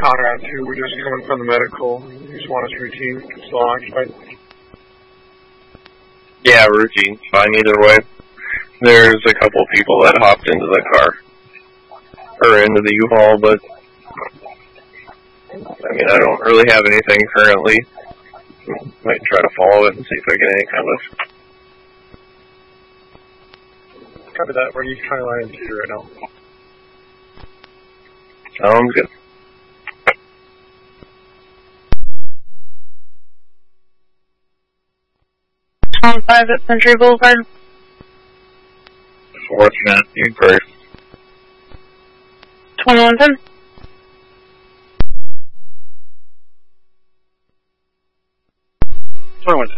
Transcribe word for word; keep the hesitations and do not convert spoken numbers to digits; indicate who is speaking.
Speaker 1: Conrad too. We're just coming from the medical. We just want us routine. Still occupied.
Speaker 2: Yeah, routine's fine either way. There's a couple people that hopped into the car. Or into the U-Haul, but I mean, I don't really have anything currently. Might try to follow it and see if I get any kind of...
Speaker 1: Copy that. Where are you trying to line into right now?
Speaker 2: Sounds good.
Speaker 3: On five at Century Boulevard.
Speaker 2: Fourth Matthew Grace.
Speaker 3: twenty-one ten.
Speaker 4: twenty-one ten.